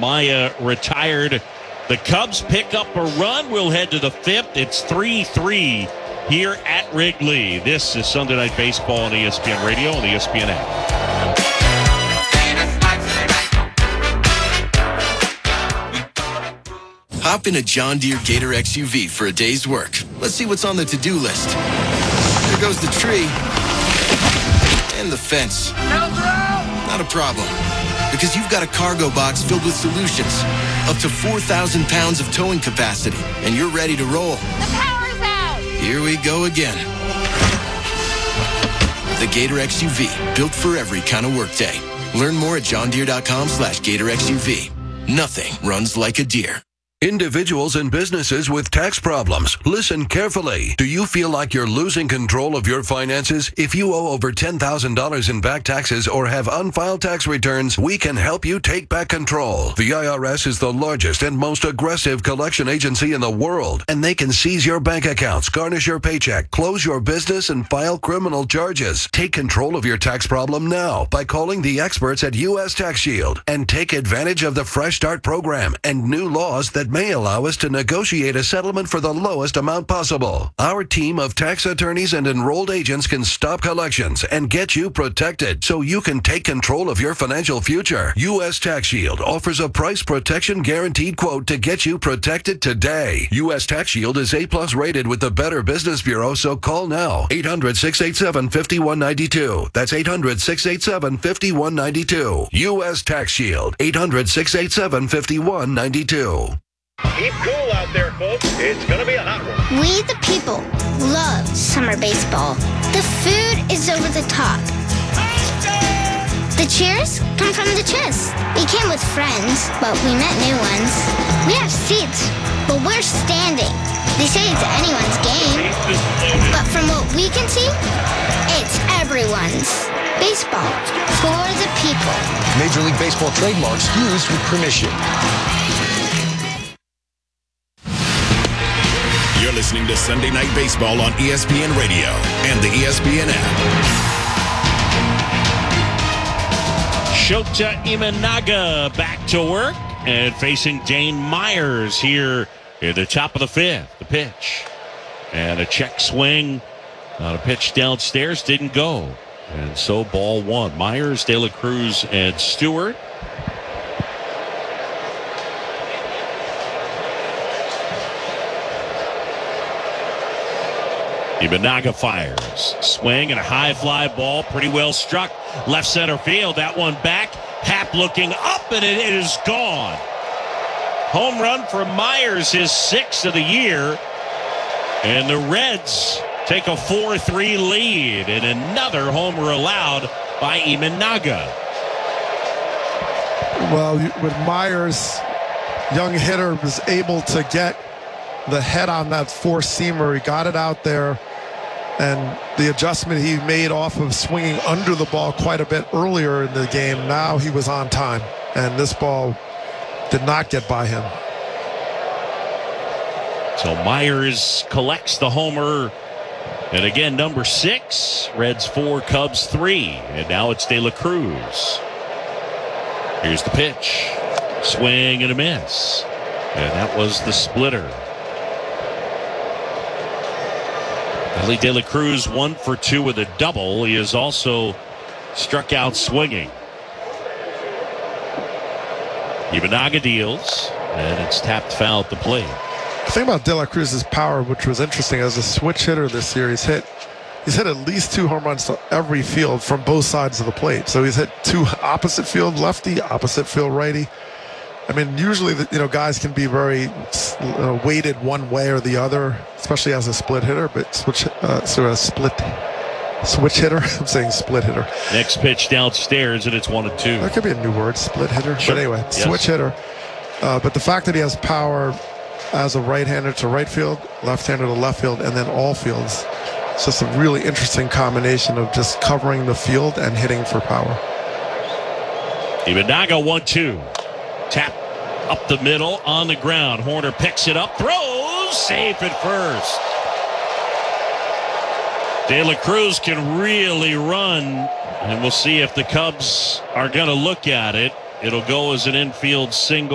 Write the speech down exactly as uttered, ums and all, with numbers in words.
Maya retired. The Cubs pick up a run. We'll head to the fifth. It's three three here at Wrigley. This is Sunday Night Baseball on E S P N Radio and the E S P N app. Hop in a John Deere Gator X U V for a day's work. Let's see what's on the to-do list. There goes the tree. And the fence. No throw! Not a problem. Because you've got a cargo box filled with solutions. Up to four thousand pounds of towing capacity. And you're ready to roll. The power's out! Here we go again. The Gator X U V. Built for every kind of workday. Learn more at johndeere.com slash Gator X U V. Nothing runs like a deer. Individuals and businesses with tax problems, listen carefully. Do you feel like you're losing control of your finances? If you owe over ten thousand dollars in back taxes or have unfiled tax returns, we can help you take back control. The I R S is the largest and most aggressive collection agency in the world, and they can seize your bank accounts, garnish your paycheck, close your business, and file criminal charges. Take control of your tax problem now by calling the experts at U S Tax Shield and take advantage of the Fresh Start program and new laws that may allow us to negotiate a settlement for the lowest amount possible. Our team of tax attorneys and enrolled agents can stop collections and get you protected so you can take control of your financial future. U S Tax Shield offers a price protection guaranteed quote to get you protected today. U S Tax Shield is A plus rated with the Better Business Bureau, so call now. eight hundred, six eight seven, five one nine two. That's eight hundred, six eight seven, five one nine two. U S Tax Shield. eight hundred, six eight seven, five one nine two. Keep cool out there, folks. It's going to be a hot one. We, the people, love summer baseball. The food is over the top. The cheers come from the chest. We came with friends, but we met new ones. We have seats, but we're standing. They say it's anyone's game, but from what we can see, it's everyone's. Baseball for the people. Major League Baseball trademarks used with permission. You're listening to Sunday Night Baseball on E S P N Radio and the E S P N app. Shota Imanaga back to work and facing Dane Myers here at the top of the fifth. The pitch. And a check swing on a pitch downstairs didn't go. And so ball one. Myers, De La Cruz, and Stewart. Imanaga fires. Swing and a high fly ball. Pretty well struck. Left center field. That one back. Happ looking up, and it, it is gone. Home run for Myers, his sixth of the year. And the Reds take a four three lead. And another homer allowed by Imanaga. Well, with Myers, young hitter was able to get the head on that four-seamer. He got it out there, and the adjustment he made off of swinging under the ball quite a bit earlier in the game, now he was on time, and this ball did not get by him. So Myers collects the homer, and again, number six, Reds four, Cubs three, and now it's De La Cruz. Here's the pitch. Swing and a miss, and that was the splitter. Ellie De La Cruz one for two with a double. He has also struck out swinging. Imanaga deals, and it's tapped foul at the plate. The thing about De La Cruz's power, which was interesting, as a switch hitter this year, he's hit he's hit at least two home runs to every field from both sides of the plate. So he's hit two opposite field lefty, opposite field righty. I mean, usually, the, you know, guys can be very uh, weighted one way or the other, especially as a split hitter. But switch, uh, so a split switch hitter. I'm saying split hitter. Next pitch downstairs, and it's one and two. That could be a new word, split hitter. Sure. But anyway, Yes. switch hitter. Uh, but the fact that he has power as a right-hander to right field, left-hander to left field, and then all fields, it's just a really interesting combination of just covering the field and hitting for power. Imanaga one two. Tap up the middle on the ground. Horner picks it up, throws, safe at first. De La Cruz can really run, and we'll see if the Cubs are going to look at it. It'll go as an infield single.